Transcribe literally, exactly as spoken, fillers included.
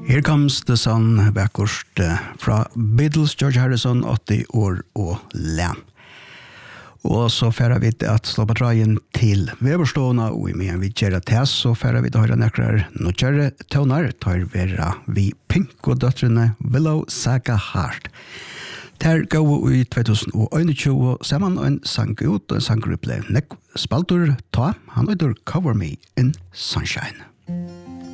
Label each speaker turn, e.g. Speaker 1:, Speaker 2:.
Speaker 1: Here Comes the Sun, backwarst uh, fra Beatles, George Harrison, åtti år og län. Og så færa vi at slå på trajen til Veverstående, og i medan vi kjæra tæs, så færa vi til høyre nekrar nokjære tøvnar, tar vera vi Pink og døtrene Willow Saga Heart. Ter gav i tjugohundratjugo saman en sang ut, en sanggrupp ble nek spaltur ta, han øyder Cover Me in Sunshine.